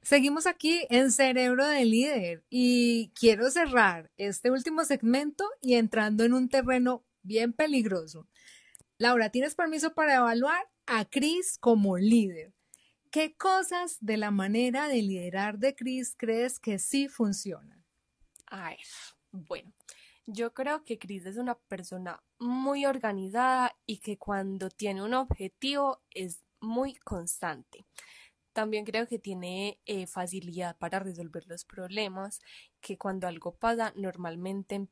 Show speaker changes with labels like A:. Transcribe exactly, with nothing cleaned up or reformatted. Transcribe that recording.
A: Seguimos aquí en Cerebro de Líder y quiero cerrar este último segmento y entrando en un terreno bien peligroso. Laura, ¿tienes permiso para evaluar a Cris como líder? ¿Qué cosas de la manera de liderar de Cris crees que sí funcionan?
B: A ver, bueno, yo creo que Chris es una persona muy organizada y que cuando tiene un objetivo es muy constante. También creo que tiene eh, facilidad para resolver los problemas, que cuando algo pasa normalmente